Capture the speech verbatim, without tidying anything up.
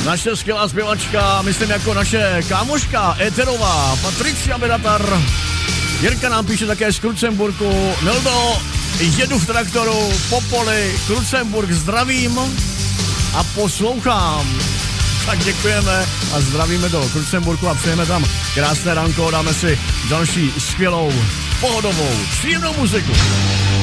naše skvělá zpěvačka, myslím jako naše kámoška Éterová, Patricia Benatar. Jirka nám píše také z Krucemburku. Neldo, jedu v traktoru po poli, Krucemburk zdravím a poslouchám. Tak děkujeme a zdravíme do Krucemburku a přejeme tam krásné ranko, dáme si další skvělou, pohodovou, příjemnou muziku.